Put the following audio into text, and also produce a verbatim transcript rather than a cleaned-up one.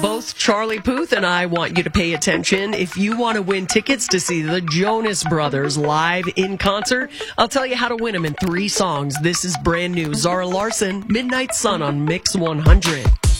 both Charlie Puth and I want you to pay attention. If you want to win tickets to see the Jonas Brothers live in concert, I'll tell you how to win them in three songs. This is brand new. Zara Larson, Midnight Sun on Mix one hundred.